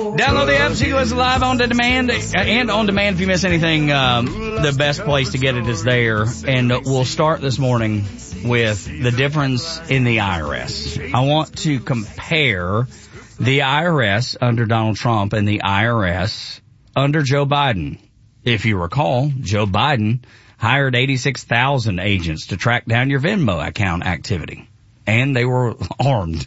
Download the app, see us live on demand and on demand. If you miss anything, the best place to get it is there. And we'll start this morning with the difference in the IRS. I want to compare the IRS under Donald Trump and the IRS under Joe Biden. If you recall, Joe Biden hired 86,000 agents to track down your Venmo account activity, and they were armed.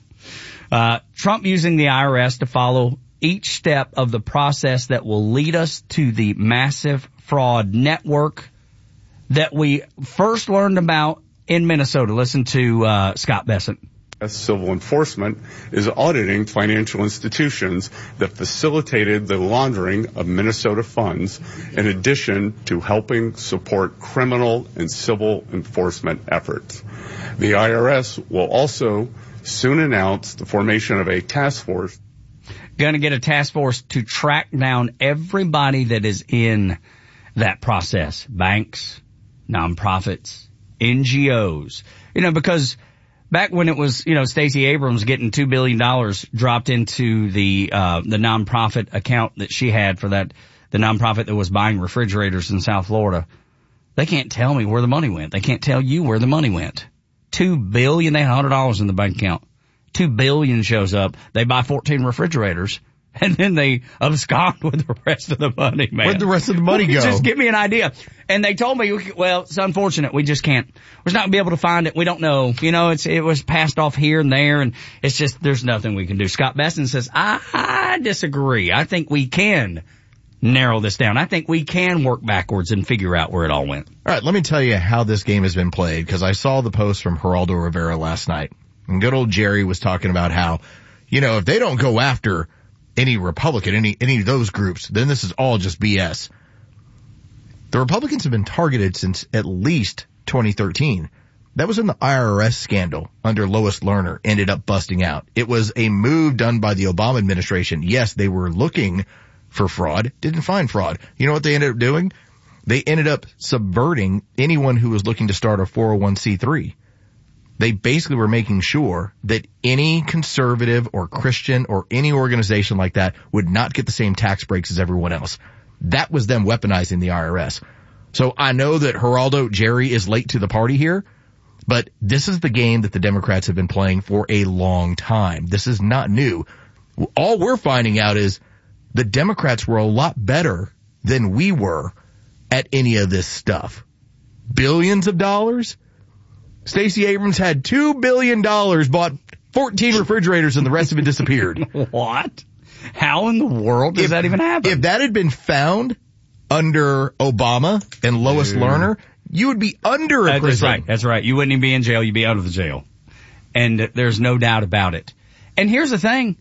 Trump using the IRS to follow each step of the process that will lead us to the massive fraud network that we first learned about in Minnesota. Listen to Scott Bessent. Civil enforcement is auditing financial institutions that facilitated the laundering of Minnesota funds, in addition to helping support criminal and civil enforcement efforts. The IRS will also soon announce the formation of a task force. Going to get a task force to track down everybody that is in that process. Banks, nonprofits, NGOs. because back when it was, Stacey Abrams getting $2 billion dropped into the nonprofit account that she had for the nonprofit that was buying refrigerators in South Florida, they can't tell me where the money went. They can't tell you where the money went. $2 billion, they had $100 in the bank account. $2 billion shows up. They buy 14 refrigerators, and then they abscond with the rest of the money, man. Where'd the rest of the money go? Just give me an idea. And they told me, well, it's unfortunate. We just can't. We're not going to be able to find it. We don't know. It was passed off here and there, and it's just, there's nothing we can do. Scott Besson says, I disagree. I think we can narrow this down. I think we can work backwards and figure out where it all went. All right, let me tell you how this game has been played, because I saw the post from Geraldo Rivera last night. And good old Jerry was talking about how, if they don't go after any Republican, any of those groups, then this is all just BS. The Republicans have been targeted since at least 2013. That was when the IRS scandal under Lois Lerner ended up busting out. It was a move done by the Obama administration. Yes, they were looking for fraud, didn't find fraud. You know what they ended up doing? They ended up subverting anyone who was looking to start a 401c3. They basically were making sure that any conservative or Christian or any organization like that would not get the same tax breaks as everyone else. That was them weaponizing the IRS. So I know that Geraldo, Jerry, is late to the party here, but this is the game that the Democrats have been playing for a long time. This is not new. All we're finding out is the Democrats were a lot better than we were at any of this stuff. Billions of dollars? Stacey Abrams had $2 billion, bought 14 refrigerators, and the rest of it disappeared. What? How in the world does that even happen? If that had been found under Obama and Lois Lerner, you would be under a prison. That's right. You wouldn't even be in jail. You'd be out of the jail. And there's no doubt about it. And here's the thing.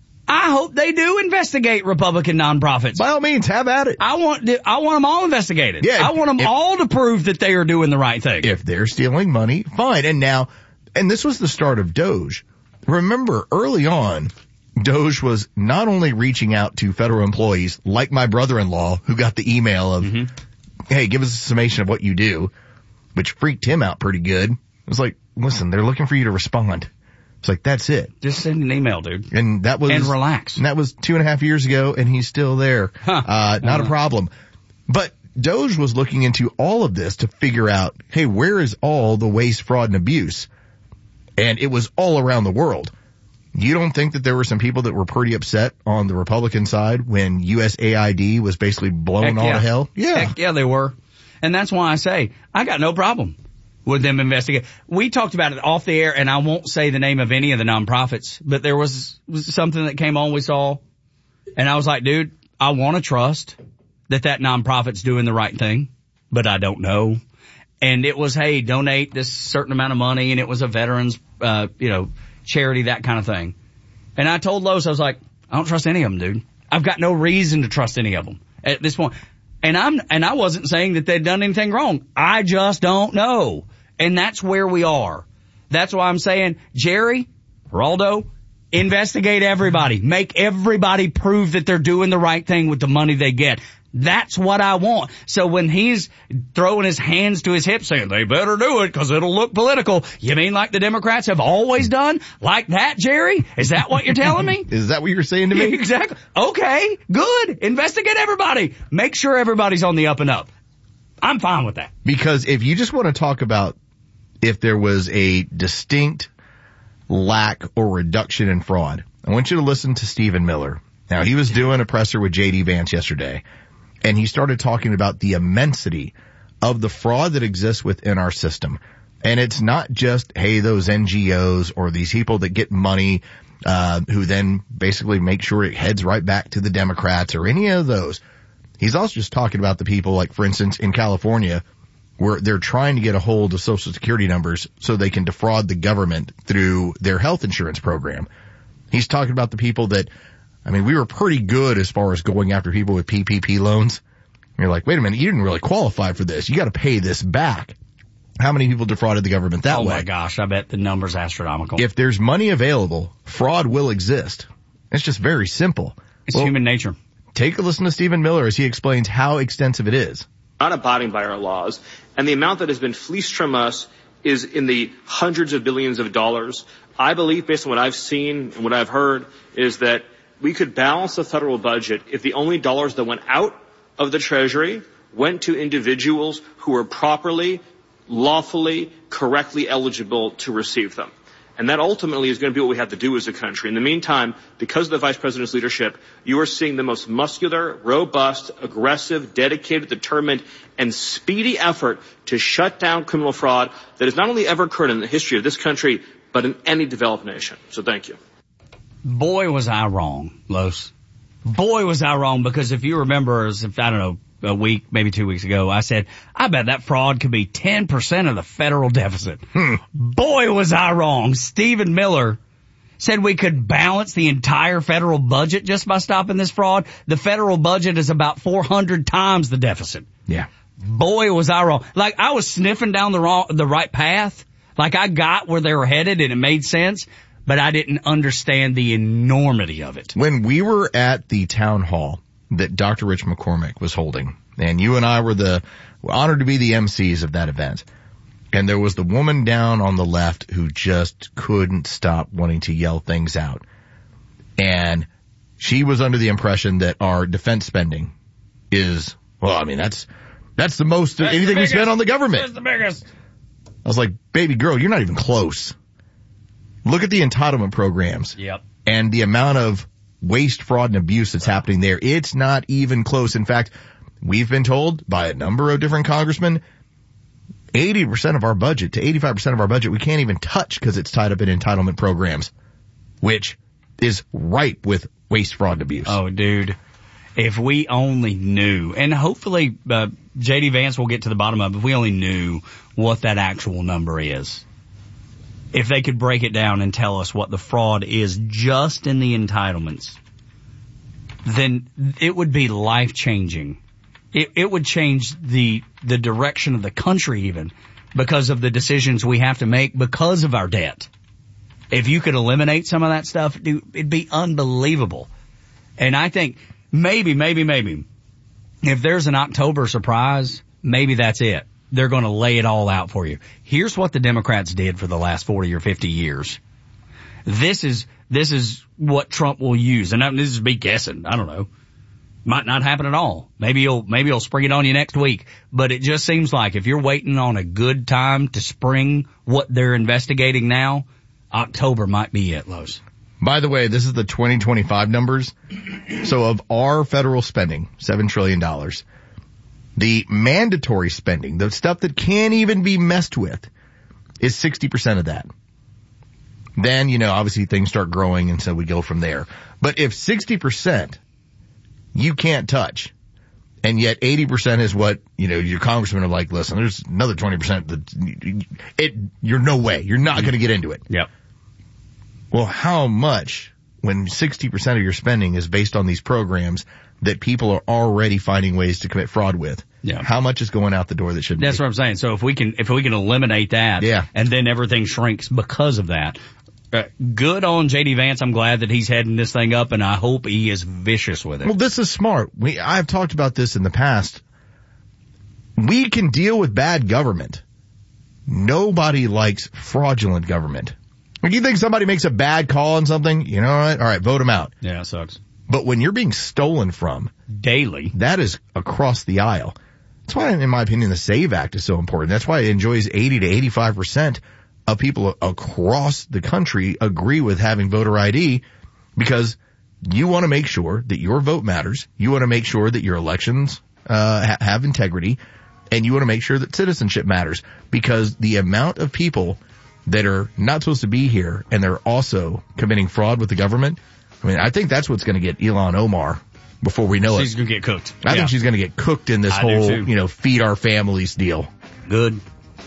I hope they do investigate Republican nonprofits. By all means, have at it. I want them all investigated. Yeah, I want them all to prove that they are doing the right thing. If they're stealing money, fine. And this was the start of Doge. Remember, early on, Doge was not only reaching out to federal employees, like my brother-in-law, who got the email of, hey, give us a summation of what you do, which freaked him out pretty good. It was like, listen, they're looking for you to respond. It's like, that's it. Just send an email, dude. And relax. And that was 2.5 years ago, and he's still there. Not a problem. But Doge was looking into all of this to figure out, hey, where is all the waste, fraud, and abuse? And it was all around the world. You don't think that there were some people that were pretty upset on the Republican side when USAID was basically blown all to hell? Yeah. Heck yeah, they were. And that's why I say, I got no problem with them investigate. We talked about it off the air, and I won't say the name of any of the nonprofits, but there was something that came on we saw, and I was like, dude, I want to trust that nonprofit's doing the right thing, but I don't know. And it was, hey, donate this certain amount of money, and it was a veterans, charity, that kind of thing. And I told Lois, I was like, I don't trust any of them, dude. I've got no reason to trust any of them at this point. And I wasn't saying that they'd done anything wrong. I just don't know. And that's where we are. That's why I'm saying, Jerry, Geraldo, Investigate everybody. Make everybody prove that they're doing the right thing with the money they get. That's what I want. So when he's throwing his hands to his hips saying, they better do it because it'll look political, you mean like the Democrats have always done? Like that, Jerry? Is that what you're telling me? Is that what you're saying to me? Exactly. Okay, good. Investigate everybody. Make sure everybody's on the up and up. I'm fine with that. Because if you just want to talk about if there was a distinct lack or reduction in fraud, I want you to listen to Stephen Miller. Now, he was doing a presser with J.D. Vance yesterday, and he started talking about the immensity of the fraud that exists within our system. And it's not just, hey, those NGOs or these people that get money, who then basically make sure it heads right back to the Democrats or any of those. He's also just talking about the people, like, for instance, in California, where they're trying to get a hold of Social Security numbers so they can defraud the government through their health insurance program. He's talking about the people that, I mean, we were pretty good as far as going after people with PPP loans. You're like, wait a minute, you didn't really qualify for this. You got to pay this back. How many people defrauded the government that way? Oh my gosh, I bet the number's astronomical. If there's money available, fraud will exist. It's just very simple. It's human nature. Take a listen to Stephen Miller as he explains how extensive it is. Not abiding by our laws, and the amount that has been fleeced from us is in the hundreds of billions of dollars. I believe, based on what I've seen and what I've heard, is that we could balance the federal budget if the only dollars that went out of the Treasury went to individuals who were properly, lawfully, correctly eligible to receive them. And that ultimately is going to be what we have to do as a country. In the meantime, because of the Vice President's leadership, you are seeing the most muscular, robust, aggressive, dedicated, determined, and speedy effort to shut down criminal fraud that has not only ever occurred in the history of this country, but in any developed nation. So thank you. Boy, was I wrong, Los. Boy, was I wrong, because if you remember, I don't know, a week, maybe 2 weeks ago, I said, I bet that fraud could be 10% of the federal deficit. Boy, was I wrong. Stephen Miller said we could balance the entire federal budget just by stopping this fraud. The federal budget is about 400 times the deficit. Yeah. Boy, was I wrong. Like, I was sniffing down the right path. Like, I got where they were headed and it made sense, but I didn't understand the enormity of it. When we were at the town hall that Dr. Rich McCormick was holding, and you and I were honored to be the MCs of that event, and there was the woman down on the left who just couldn't stop wanting to yell things out. And she was under the impression that our defense spending is, well, I mean, that's the most of anything we spend on the government. That's the biggest. I was like, baby girl, you're not even close. Look at the entitlement programs. Yep. And the amount of waste, fraud, and abuse that's happening there. It's not even close. In fact, we've been told by a number of different congressmen, 80% of our budget to 85% of our budget we can't even touch because it's tied up in entitlement programs, which is ripe with waste, fraud, and abuse. Oh, dude. If we only knew, and hopefully J.D. Vance will get to the bottom of it, if we only knew what that actual number is. If they could break it down and tell us what the fraud is just in the entitlements, then it would be life-changing. It would change the direction of the country even because of the decisions we have to make because of our debt. If you could eliminate some of that stuff, dude, it'd be unbelievable. And I think maybe, if there's an October surprise, maybe that's it. They're going to lay it all out for you. Here's what the Democrats did for the last 40 or 50 years. This is what Trump will use. And this is me guessing. I don't know. Might not happen at all. Maybe he'll spring it on you next week. But it just seems like if you're waiting on a good time to spring what they're investigating now, October might be it, Los. By the way, this is the 2025 numbers. So of our federal spending, $7 trillion, the mandatory spending, the stuff that can't even be messed with, is 60% of that. Then, obviously things start growing, and so we go from there. But if 60% you can't touch, and yet 80% is what, your congressmen are like, listen, there's another 20% you're no way. You're not going to get into it. Yep. Well, how much, when 60% of your spending is based on these programs that people are already finding ways to commit fraud with? Yeah. How much is going out the door that shouldn't be? That's what I'm saying. So if we can eliminate that, yeah, and then everything shrinks because of that, Good on J.D. Vance. I'm glad that he's heading this thing up, and I hope he is vicious with it. Well, this is smart. I've talked about this in the past. We can deal with bad government. Nobody likes fraudulent government. When you think somebody makes a bad call on something, you know what? All right, vote them out. Yeah, it sucks. But when you're being stolen from daily, that is across the aisle. That's why, in my opinion, the SAVE Act is so important. That's why it enjoys 80 to 85% of people across the country agree with having voter ID, because you want to make sure that your vote matters. You want to make sure that your elections have integrity, and you want to make sure that citizenship matters, because the amount of people that are not supposed to be here and they're also committing fraud with the government. I mean, I think that's what's going to get Ilhan Omar before we know She's going to get cooked. I think she's going to get cooked in this whole, feed our families deal. Good.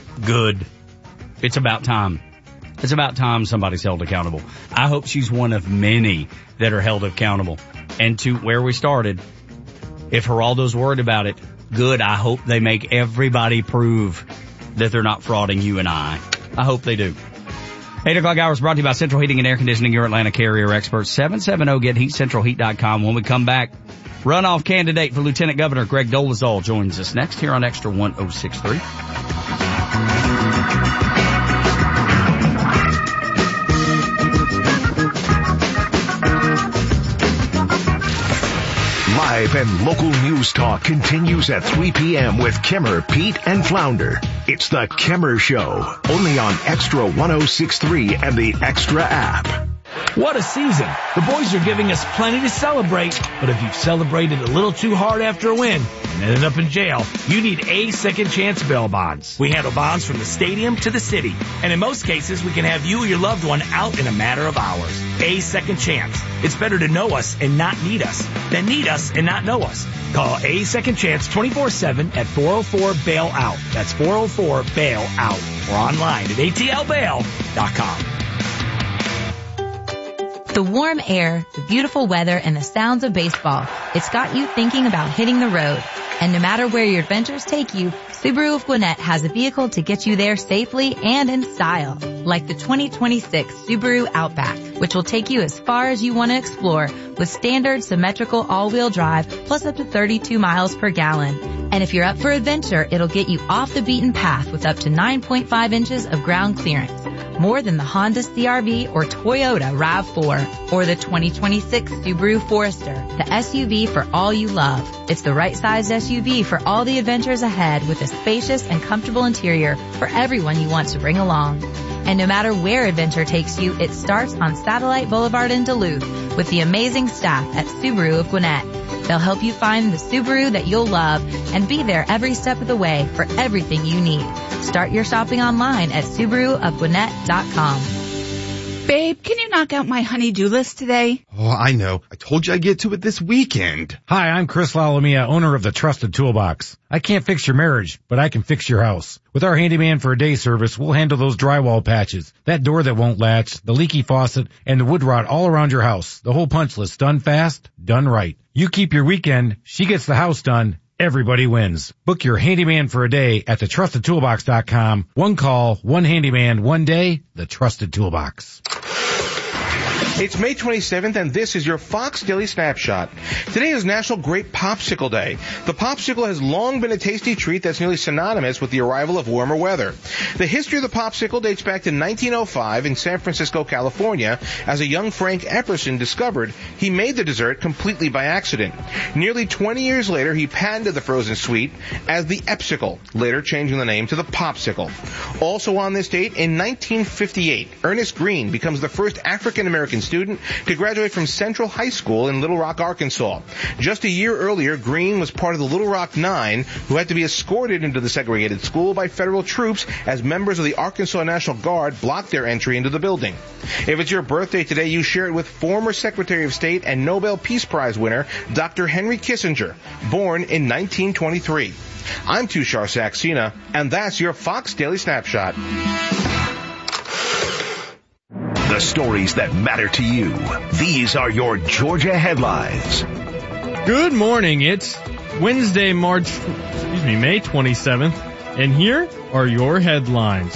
It's about time. It's about time somebody's held accountable. I hope she's one of many that are held accountable. And to where we started, if Geraldo's worried about it, good. I hope they make everybody prove that they're not frauding you and I. I hope they do. 8 o'clock hour is brought to you by Central Heating and Air Conditioning, your Atlanta carrier experts. 770-GET-HEAT, CentralHeat.com. When we come back, runoff candidate for Lieutenant Governor Greg Dolezal joins us next here on Extra 1063. Live and local news talk continues at 3 p.m. with Kimmer, Pete, and Flounder. It's the Kimmer Show, only on Extra 1063 and the Extra app. What a season. The boys are giving us plenty to celebrate, but if you've celebrated a little too hard after a win and ended up in jail, you need A Second Chance bail bonds. We handle bonds from the stadium to the city, and in most cases, we can have you or your loved one out in a matter of hours. A Second Chance. It's better to know us and not need us than need us and not know us. Call A Second Chance 24/7 at 404-BAIL-OUT. That's 404-BAIL-OUT. Or online at atlbail.com. The warm air, the beautiful weather, and the sounds of baseball. It's got you thinking about hitting the road. And no matter where your adventures take you, Subaru of Gwinnett has a vehicle to get you there safely and in style. Like the 2026 Subaru Outback, which will take you as far as you want to explore with standard symmetrical all-wheel drive plus up to 32 miles per gallon. And if you're up for adventure, it'll get you off the beaten path with up to 9.5 inches of ground clearance. More than the Honda CR-V or Toyota RAV4 or the 2026 Subaru Forester, the SUV for all you love. It's the right-sized SUV for all the adventures ahead with a spacious and comfortable interior for everyone you want to bring along. And no matter where adventure takes you, it starts on Satellite Boulevard in Duluth with the amazing staff at Subaru of Gwinnett. They'll help you find the Subaru that you'll love and be there every step of the way for everything you need. Start your shopping online at SubaruofGwinnett.com. Babe, can you knock out my honey-do list today? Oh, I know. I told you I'd get to it this weekend. Hi, I'm Chris Lalomia, owner of the Trusted Toolbox. I can't fix your marriage, but I can fix your house. With our handyman for a day service, we'll handle those drywall patches, that door that won't latch, the leaky faucet, and the wood rot all around your house. The whole punch list, done fast, done right. You keep your weekend, she gets the house done. Everybody wins. Book your handyman for a day at thetrustedtoolbox.com. One call, one handyman, one day, the Trusted Toolbox. It's May 27th, and this is your Fox Daily Snapshot. Today is National Grape Popsicle Day. The popsicle has long been a tasty treat that's nearly synonymous with the arrival of warmer weather. The history of the popsicle dates back to 1905 in San Francisco, California, as a young Frank Epperson discovered he made the dessert completely by accident. Nearly 20 years later, he patented the frozen sweet as the Epsicle, later changing the name to the Popsicle. Also on this date, in 1958, Ernest Green becomes the first African-American student to graduate from Central High School in Little Rock, Arkansas. Just a year earlier, Green was part of the Little Rock Nine, who had to be escorted into the segregated school by federal troops as members of the Arkansas National Guard blocked their entry into the building. If it's your birthday today, you share it with former Secretary of State and Nobel Peace Prize winner Dr. Henry Kissinger, born in 1923. I'm Tushar Saxena, and that's your Fox Daily Snapshot. The stories that matter to you. These are your Georgia headlines. Good morning. It's Wednesday, May 27th, and here are your headlines.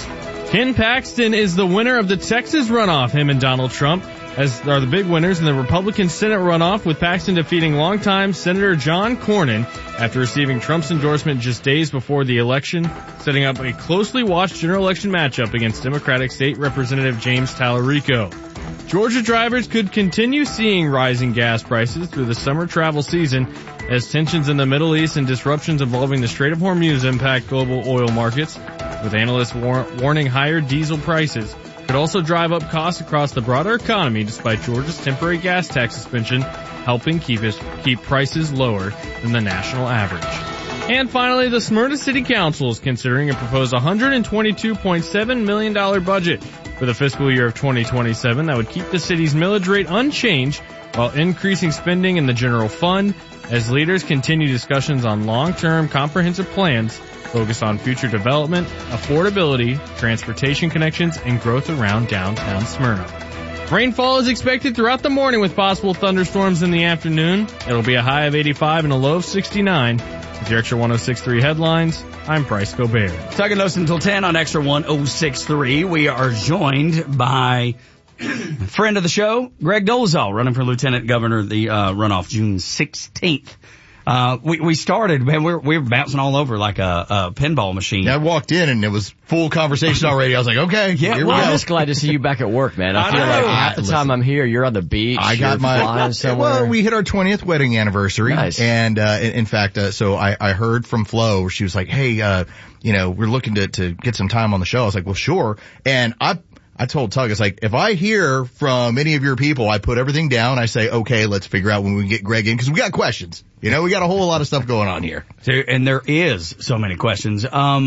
Ken Paxton is the winner of the Texas runoff. Him and Donald Trump are the big winners in the Republican Senate runoff, with Paxton defeating longtime Senator John Cornyn after receiving Trump's endorsement just days before the election, setting up a closely watched general election matchup against Democratic State Representative James Tallarico. Georgia drivers could continue seeing rising gas prices through the summer travel season as tensions in the Middle East and disruptions involving the Strait of Hormuz impact global oil markets, with analysts warning higher diesel prices could also drive up costs across the broader economy, despite Georgia's temporary gas tax suspension helping keep prices lower than the national average. And finally, the Smyrna City Council is considering a proposed $122.7 million budget for the fiscal year of 2027 that would keep the city's millage rate unchanged while increasing spending in the general fund as leaders continue discussions on long-term comprehensive plans focused on future development, affordability, transportation connections, and growth around downtown Smyrna. Rainfall is expected throughout the morning with possible thunderstorms in the afternoon. It'll be a high of 85 and a low of 69. With your Extra 106.3 headlines, I'm Bryce Gobert. Talking to us until 10 on Extra 106.3. We are joined by friend of the show, Greg Dolezal, running for Lieutenant Governor, the runoff June 16th. We started, man, we're bouncing all over like a pinball machine. I walked in and it was full conversation already. I was like, okay, yeah, here we go. I'm just glad to see you back at work, man. I feel like half the time I'm here, you're on the beach. I got flying somewhere. Well, we hit our 20th wedding anniversary. Nice. And, in fact, so I heard from Flo, she was like, hey, we're looking to get some time on the show. I was like, well, sure. And I told Tug, it's like, if I hear from any of your people, I put everything down. I say, okay, let's figure out when we can get Greg in, because we got questions. We got a whole lot of stuff going on here. And there is so many questions.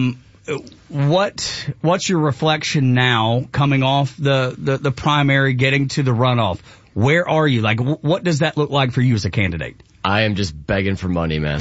What's your reflection now coming off the primary, getting to the runoff? Where are you? Like, what does that look like for you as a candidate? I am just begging for money, man.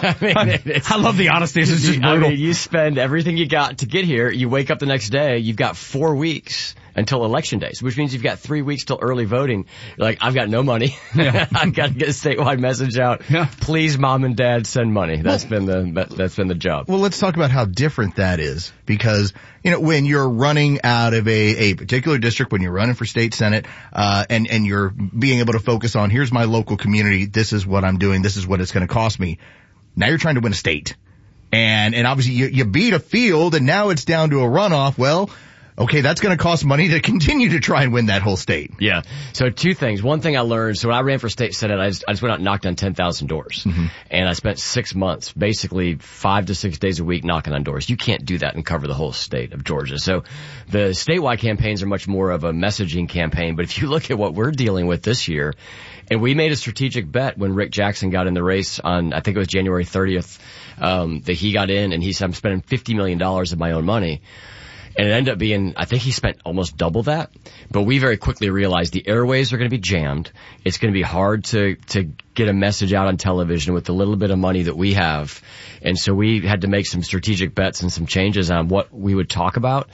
I love the honesty. It's just brutal. You spend everything you got to get here. You wake up the next day. You've got 4 weeks until election day, which means you've got 3 weeks till early voting. You're like, I've got no money. Yeah. I've got to get a statewide message out. Yeah. Please, mom and dad, send money. That's been the job. Well, let's talk about how different that is, because when you're running out of a particular district, when you're running for state senate, and you're being able to focus on, here's my local community, this is what I'm doing, this is what it's going to cost me. Now you're trying to win a state, and obviously you beat a field, and now it's down to a runoff. Well, okay, that's going to cost money to continue to try and win that whole state. Yeah. So 2 things. One thing I learned, so when I ran for state senate, I just went out and knocked on 10,000 doors. Mm-hmm. And I spent 6 months, basically 5 to 6 days a week knocking on doors. You can't do that and cover the whole state of Georgia. So the statewide campaigns are much more of a messaging campaign. But if you look at what we're dealing with this year, and we made a strategic bet when Rick Jackson got in the race on, I think it was January 30th, that he got in and he said, I'm spending $50 million of my own money. And it ended up being, I think he spent almost double that. But we very quickly realized the airways are going to be jammed. It's going to be hard to get a message out on television with the little bit of money that we have. And so we had to make some strategic bets and some changes on what we would talk about,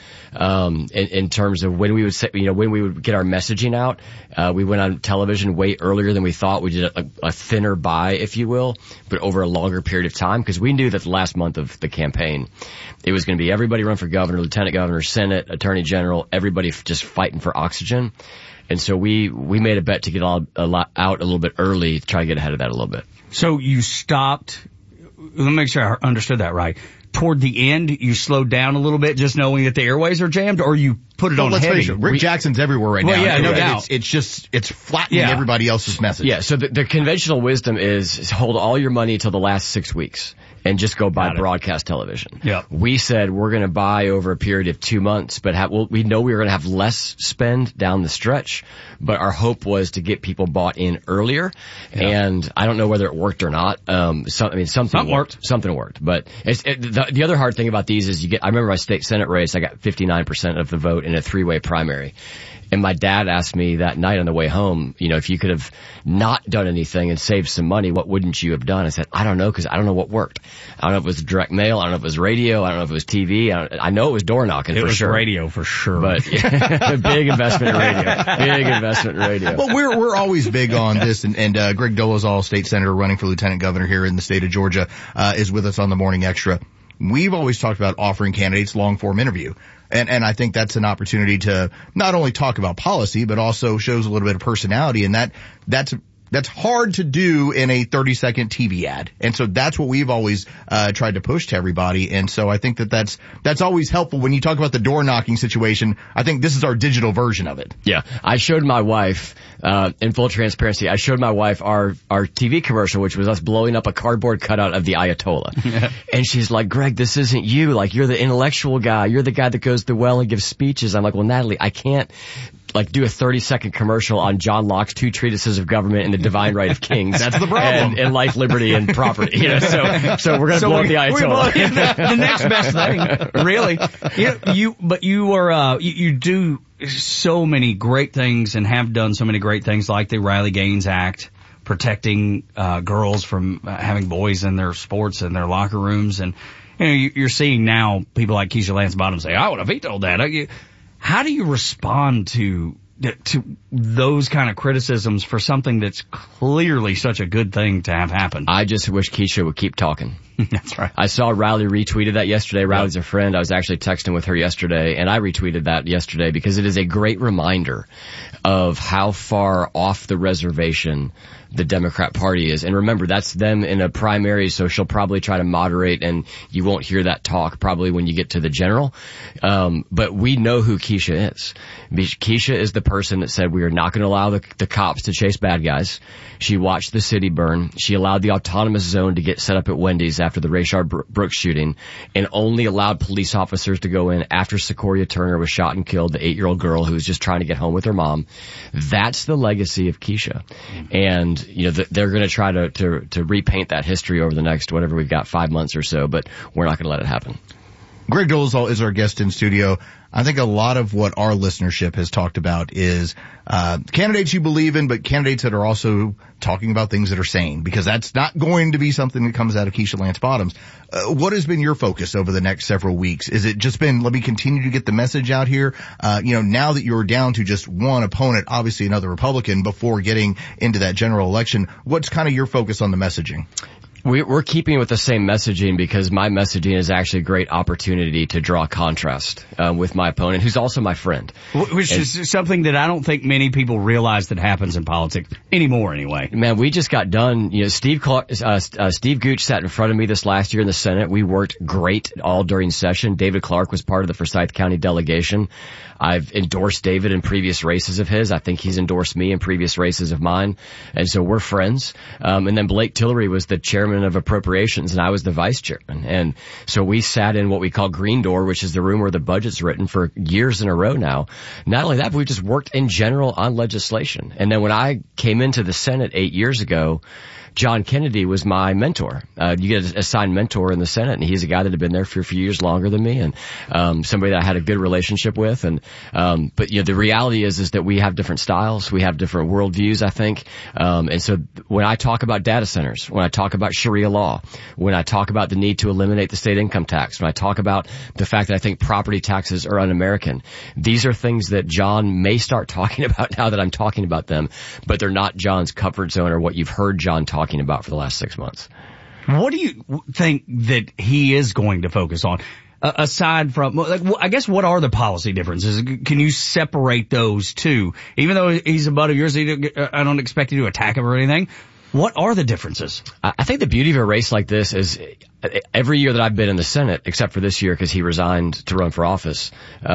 in terms of when we would say, when we would get our messaging out. We went on television way earlier than we thought. We did a thinner buy, if you will, but over a longer period of time, because we knew that the last month of the campaign, it was going to be everybody run for governor, lieutenant governor, senate, attorney general, everybody just fighting for oxygen. And so we made a bet to get out a little bit early to try to get ahead of that a little bit. So you stopped, let me make sure I understood that right. Toward the end, you slowed down a little bit just knowing that the airways are jammed, or you put it on let's heavy? Face it, Rick Jackson's everywhere right now. Yeah, no doubt. It's flattening everybody else's message. Yeah, so the conventional wisdom is hold all your money till the last 6 weeks and just go buy broadcast television. Yeah. We said we're going to buy over a period of 2 months, but we know we were going to have less spend down the stretch, but our hope was to get people bought in earlier. Yeah. And I don't know whether it worked or not. Something worked. Something worked. But the other hard thing about these is I remember my state senate race, I got 59% of the vote in a 3-way primary. And my dad asked me that night on the way home, if you could have not done anything and saved some money, what wouldn't you have done? I said, I don't know, because I don't know what worked. I don't know if it was direct mail. I don't know if it was radio. I don't know if it was TV. I know it was door knocking for sure. It was radio for sure. But big investment in radio. Big investment in radio. Well, we're always big on this. And Greg Dolezal, state senator running for lieutenant governor here in the state of Georgia, is with us on the Morning Extra. we've always talked about offering candidates long-form interview. And I think that's an opportunity to not only talk about policy, but also shows a little bit of personality. And that's hard to do in a 30-second TV ad. And so that's what we've always tried to push to everybody. And so I think that's always helpful when you talk about the door knocking situation. I think this is our digital version of it. Yeah. I showed my wife, in full transparency, I showed my wife our TV commercial, which was us blowing up a cardboard cutout of the Ayatollah. And she's like, Greg, this isn't you. Like, you're the intellectual guy. You're the guy that goes to the well and gives speeches. I'm like, well, Natalie, I can't do a 30-second commercial on John Locke's 2 treatises of government and the divine right of kings. That's the problem. And life, liberty, and property. So we're going to blow up the Ayatollah. The next best thing, really. You do so many great things and have done so many great things like the Riley Gaines Act, protecting girls from having boys in their sports and their locker rooms. And you're seeing now people like Keisha Lance Bottom say, I would have vetoed that. How do you respond to those kind of criticisms for something that's clearly such a good thing to have happen? I just wish Keisha would keep talking. That's right. I saw Riley retweeted that yesterday. Riley's a friend. I was actually texting with her yesterday, and I retweeted that yesterday because it is a great reminder of how far off the reservation the Democrat Party is. And remember, that's them in a primary, so she'll probably try to moderate, and you won't hear that talk probably when you get to the general. But we know who Keisha is. Keisha is the person that said we are not going to allow the cops to chase bad guys. She watched the city burn. She allowed the autonomous zone to get set up at Wendy's after the Rayshard Brooks shooting, and only allowed police officers to go in after Sequoia Turner was shot and killed, the 8-year-old girl who was just trying to get home with her mom. That's the legacy of Keisha. And, they're going to try to repaint that history over the next, whatever we've got, 5 months or so, but we're not going to let it happen. Greg Dolezal is our guest in studio. I think a lot of what our listenership has talked about is candidates you believe in, but candidates that are also talking about things that are sane, because that's not going to be something that comes out of Keisha Lance Bottoms. What has been your focus over the next several weeks? Is it just been, let me continue to get the message out here? Now that you're down to just one opponent, obviously another Republican, before getting into that general election, what's kind of your focus on the messaging? We're keeping with the same messaging because my messaging is actually a great opportunity to draw contrast with my opponent, who's also my friend. Which is something that I don't think many people realize that happens in politics anymore anyway. Man, we just got done. Steve Gooch sat in front of me this last year in the Senate. We worked great all during session. David Clark was part of the Forsyth County delegation. I've endorsed David in previous races of his. I think he's endorsed me in previous races of mine. And so we're friends. And then Blake Tillery was the chairman of appropriations and I was the vice chairman. And so we sat in what we call Green Door, which is the room where the budget's written, for years in a row now. Not only that, but we just worked in general on legislation. And then when I came into the Senate 8 years ago, John Kennedy was my mentor. You get an assigned mentor in the Senate, and he's a guy that had been there for a few years longer than me, and somebody that I had a good relationship with. And but the reality is that we have different styles, we have different worldviews, I think. And so when I talk about data centers, when I talk about Sharia law, when I talk about the need to eliminate the state income tax, when I talk about the fact that I think property taxes are un-American, these are things that John may start talking about now that I'm talking about them, but they're not John's comfort zone or what you've heard John talking about for the last 6 months. What do you think that he is going to focus on? Aside from, I guess, what are the policy differences? Can you separate those two? Even though he's a bud of yours, I don't expect you to attack him or anything. What are the differences? I think the beauty of a race like this is every year that I've been in the Senate, except for this year because he resigned to run for office,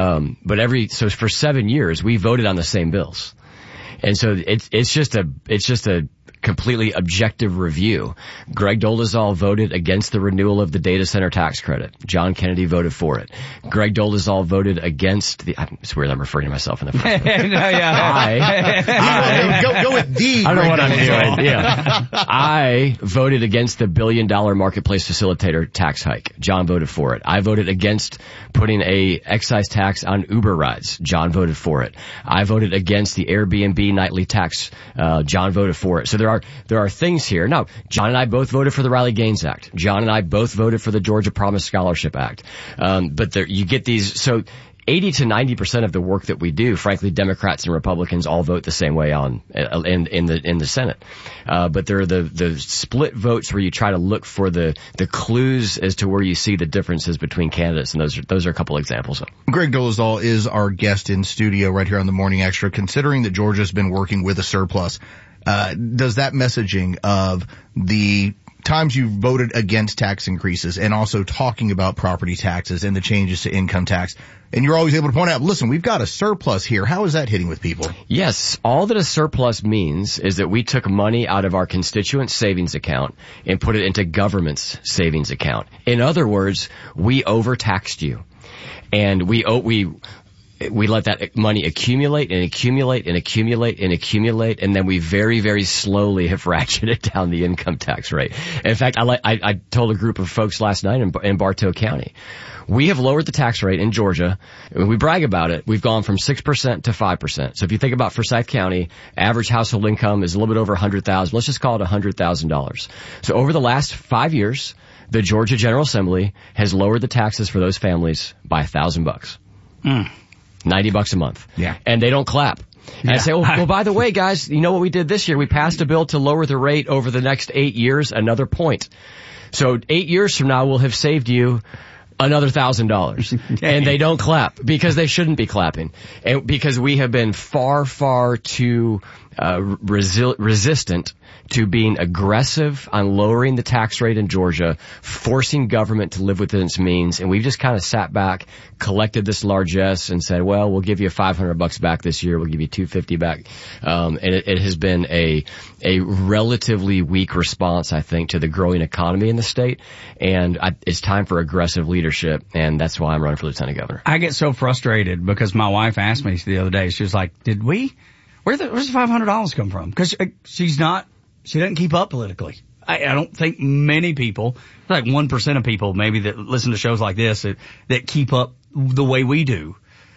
so for 7 years we voted on the same bills. And so it's just a completely objective review. Greg Dolezal voted against the renewal of the data center tax credit. John Kennedy voted for it. Greg Dolezal voted against it's weird I'm referring to myself in the first place. Go with the. I don't know what I'm doing. Yeah. I voted against the $1 billion marketplace facilitator tax hike. John voted for it. I voted against putting a excise tax on Uber rides. John voted for it. I voted against the Airbnb nightly tax. John voted for it. So there are things here. Now, John and I both voted for the Riley Gaines Act. John and I both voted for the Georgia Promise Scholarship Act. But you get these, so 80 to 90% of the work that we do, frankly, Democrats and Republicans all vote the same way on in the Senate. But there are the split votes where you try to look for the clues as to where you see the differences between candidates, and those are a couple examples. Greg Dolezal is our guest in studio right here on the Morning Extra. Considering that Georgia's been working with a surplus, does that messaging of the times you voted against tax increases and also talking about property taxes and the changes to income tax, and you're always able to point out, listen, we've got a surplus here. How is that hitting with people? Yes. All that a surplus means is that we took money out of our constituent savings account and put it into government's savings account. In other words, we overtaxed you. And we let that money accumulate and accumulate and accumulate and accumulate, and then we very, very slowly have ratcheted down the income tax rate. In fact, I told a group of folks last night in Bartow County, we have lowered the tax rate in Georgia. When we brag about it, we've gone from 6% to 5%. So if you think about Forsyth County, average household income is a little bit over $100,000. Let's just call it $100,000. So over the last 5 years, the Georgia General Assembly has lowered the taxes for those families by $1,000. $90 a month. Yeah. And they don't clap. And I say, well, by the way, guys, you know what we did this year? We passed a bill to lower the rate over the next 8 years, another point. So 8 years from now, we'll have saved you another $1,000. And they don't clap because they shouldn't be clapping. And because we have been far, far too resistant to being aggressive on lowering the tax rate in Georgia, forcing government to live within its means, and we've just kind of sat back, collected this largesse, and said, well, we'll give you $500 back this year, we'll give you $250 back. And it has been a relatively weak response, I think, to the growing economy in the state, and it's time for aggressive leadership, and that's why I'm running for lieutenant governor. I get so frustrated because my wife asked me the other day, she was like, where's the $500 come from? Because she doesn't keep up politically. I don't think many people, like 1% of people maybe that listen to shows like this that keep up the way we do.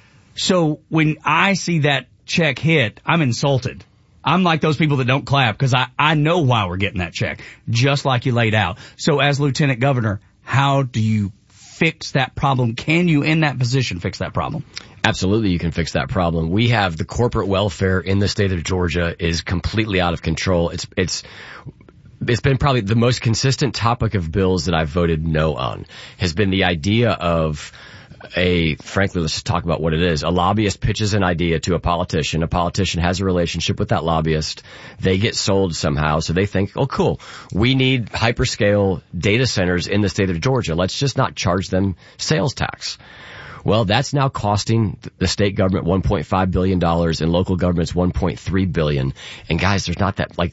So when I see that check hit, I'm insulted. I'm like those people that don't clap because I know why we're getting that check, just like you laid out. So as lieutenant governor, how do you fix that problem? Can you, in that position, fix that problem? Absolutely, you can fix that problem. We have the corporate welfare in the state of Georgia is completely out of control. It's been probably the most consistent topic of bills that I've voted no on, has been the idea of frankly, let's just talk about what it is. A lobbyist pitches an idea to a politician. A politician has a relationship with that lobbyist. They get sold somehow. So they think, oh, cool. We need hyperscale data centers in the state of Georgia. Let's just not charge them sales tax. Well, that's now costing the state government $1.5 billion and local governments $1.3 billion. And guys, there's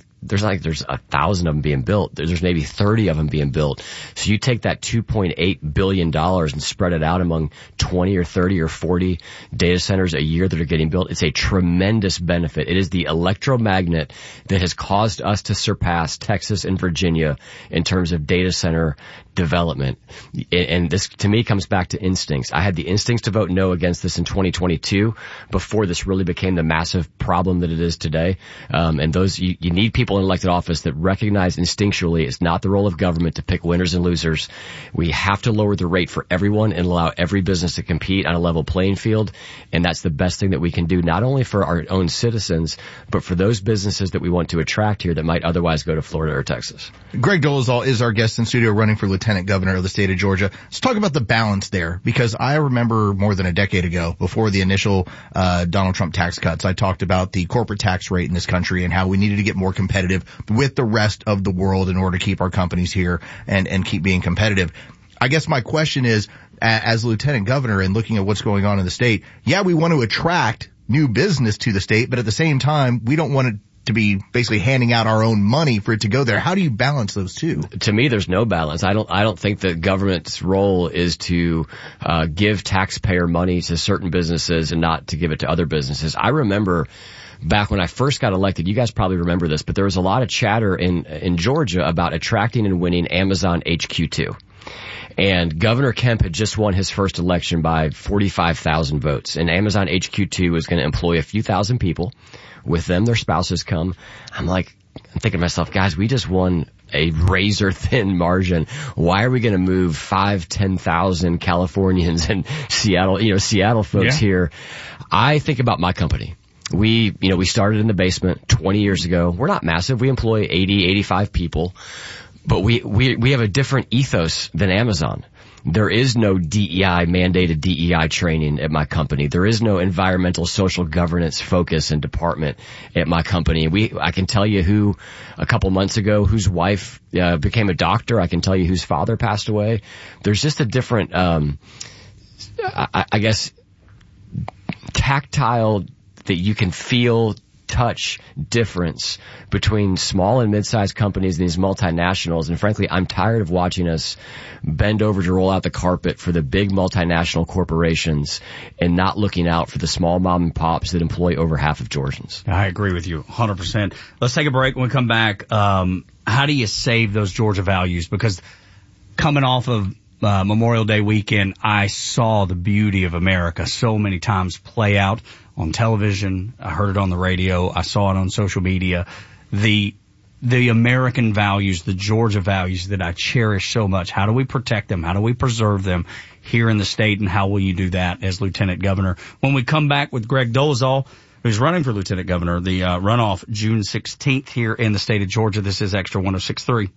1,000 of them being built. There's maybe 30 of them being built. So you take that $2.8 billion and spread it out among 20 or 30 or 40 data centers a year that are getting built. It's a tremendous benefit. It is the electromagnet that has caused us to surpass Texas and Virginia in terms of data center development. And this, to me, comes back to instincts. I had the instincts to vote no against this in 2022 before this really became the massive problem that it is today. And those, you need people in elected office that recognize instinctually it's not the role of government to pick winners and losers. We have to lower the rate for everyone and allow every business to compete on a level playing field. And that's the best thing that we can do, not only for our own citizens, but for those businesses that we want to attract here that might otherwise go to Florida or Texas. Greg Dolezal is our guest in studio running for lieutenant governor of the state of Georgia. Let's talk about the balance there, because I remember more than a decade ago, before the initial Donald Trump tax cuts, I talked about the corporate tax rate in this country and how we needed to get more competitive with the rest of the world in order to keep our companies here and keep being competitive. I guess my question is, as lieutenant governor and looking at what's going on in the state, yeah, we want to attract new business to the state, but at the same time, we don't want it to be basically handing out our own money for it to go there. How do you balance those two? To me, there's no balance. I don't think the government's role is to give taxpayer money to certain businesses and not to give it to other businesses. I remember back when I first got elected, you guys probably remember this, but there was a lot of chatter in Georgia about attracting and winning Amazon HQ2. And Governor Kemp had just won his first election by 45,000 votes. And Amazon HQ2 was going to employ a few thousand people. With them, their spouses come. I'm thinking to myself, guys, we just won a razor thin margin. Why are we going to move 10,000 Californians and Seattle folks here? I think about my company. We started in the basement 20 years ago. We're not massive. We employ 80, 85 people, but we have a different ethos than Amazon. There is no mandated DEI training at my company. There is no environmental social governance focus and department at my company. I can tell you who a couple months ago, whose wife became a doctor. I can tell you whose father passed away. There's just a different, I guess, tactile that you can feel, touch difference between small and mid-sized companies and these multinationals. And frankly, I'm tired of watching us bend over to roll out the carpet for the big multinational corporations and not looking out for the small mom and pops that employ over half of Georgians. I agree with you 100%. Let's take a break. When we come back, how do you save those Georgia values? Because coming off of Memorial Day weekend, I saw the beauty of America so many times play out on television. I heard it on the radio. I saw it on social media. The American values, the Georgia values that I cherish so much. How do we protect them? How do we preserve them here in the state? And how will you do that as Lieutenant Governor? When we come back with Greg Dolezal, who's running for Lieutenant Governor, the runoff June 16th here in the state of Georgia. This is Extra 106.3.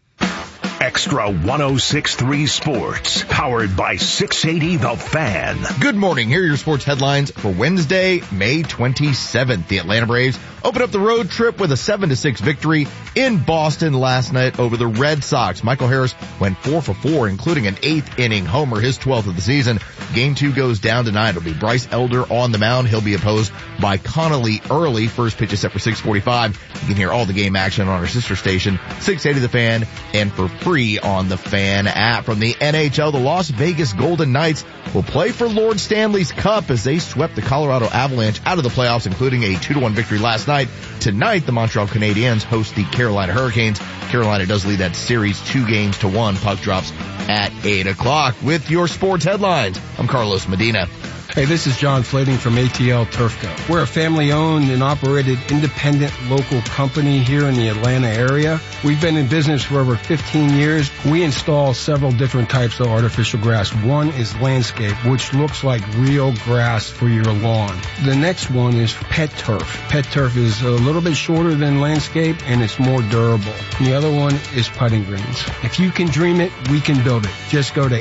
Extra 106.3 Sports, powered by 680 The Fan. Good morning. Here are your sports headlines for Wednesday, May 27th. The Atlanta Braves opened up the road trip with a 7-6 victory in Boston last night over the Red Sox. Michael Harris went 4 for 4, including an 8th inning homer, his 12th of the season. Game 2 goes down tonight. It'll be Bryce Elder on the mound. He'll be opposed by Connolly Early. First pitch is set for 6:45. You can hear all the game action on our sister station, 680 The Fan, and for free on the Fan app. From the NHL, the Las Vegas Golden Knights will play for Lord Stanley's Cup as they swept the Colorado Avalanche out of the playoffs, including a 2-1 victory last night. Tonight, the Montreal Canadiens host the Carolina Hurricanes. Carolina does lead that series 2-1. Puck drops at 8 o'clock. With your sports headlines, I'm Carlos Medina. Hey, this is John Flading from ATL Turfco. We're a family-owned and operated independent local company here in the Atlanta area. We've been in business for over 15 years. We install several different types of artificial grass. One is landscape, which looks like real grass for your lawn. The next one is pet turf. Pet turf is a little bit shorter than landscape, and it's more durable. And the other one is putting greens. If you can dream it, we can build it. Just go to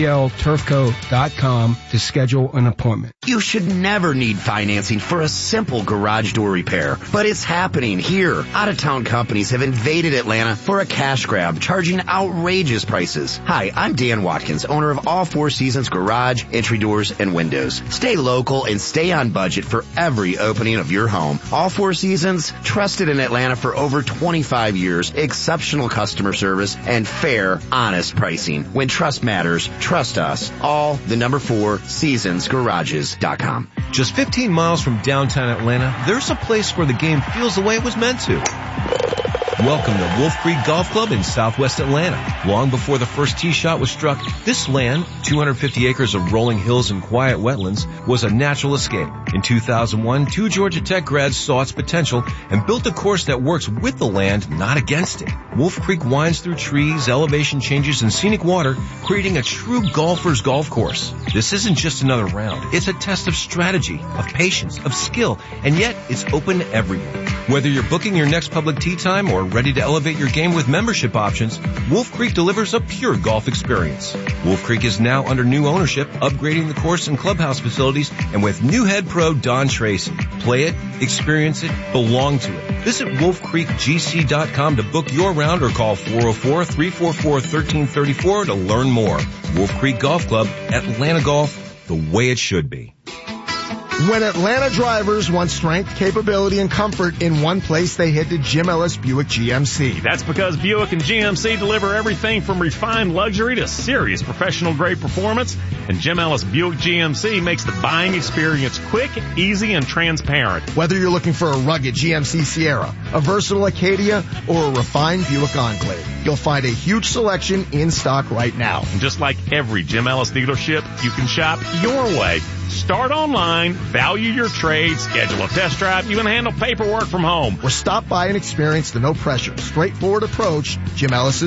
atlturfco.com to schedule an appointment. You should never need financing for a simple garage door repair, but it's happening here. Out-of-town companies have invaded Atlanta for a cash grab, charging outrageous prices. Hi, I'm Dan Watkins, owner of All Four Seasons Garage, Entry Doors, and Windows. Stay local and stay on budget for every opening of your home. All Four Seasons, trusted in Atlanta for over 25 years, exceptional customer service, and fair, honest pricing. When trust matters, trust us. All the number 4 Seasons Garages.com. Just 15 miles from downtown Atlanta, there's a place where the game feels the way it was meant to. Welcome to Wolf Creek Golf Club in southwest Atlanta. Long before the first tee shot was struck, this land, 250 acres of rolling hills and quiet wetlands, was a natural escape. In 2001, 2 Georgia Tech grads saw its potential and built a course that works with the land, not against it. Wolf Creek winds through trees, elevation changes, and scenic water, creating a true golfer's golf course. This isn't just another round. It's a test of strategy, of patience, of skill, and yet it's open to everyone. Whether you're booking your next public tee time or ready to elevate your game with membership options, Wolf Creek delivers a pure golf experience. Wolf Creek is now under new ownership, upgrading the course and clubhouse facilities, and with new head pro Don Tracy. Play it, experience it, belong to it. Visit wolfcreekgc.com to book your round or call 404-344-1334 to learn more. Wolf Creek Golf Club, Atlanta Golf, the way it should be. When Atlanta drivers want strength, capability, and comfort in one place, they head to Jim Ellis Buick GMC. That's because Buick and GMC deliver everything from refined luxury to serious professional-grade performance, and Jim Ellis Buick GMC makes the buying experience quick, easy, and transparent. Whether you're looking for a rugged GMC Sierra, a versatile Acadia, or a refined Buick Enclave, You'll find a huge selection in stock right now. And just like every Jim Ellis dealership, you can shop your way. Start online, value your trade, schedule a test drive, even handle paperwork from home. Or stop by and experience the no-pressure, straightforward approach Jim Ellis is